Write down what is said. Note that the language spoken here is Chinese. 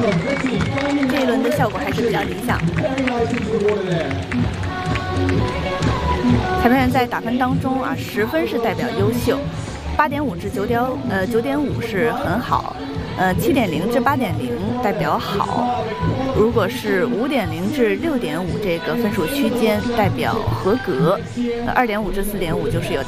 这一轮的效果还是比较理想。裁判员在打分当中啊，10分是代表优秀，8.5至9.5是很好，7.0至8.0代表好。如果是5.0至6.5这个分数区间代表合格，2.5至4.5就是有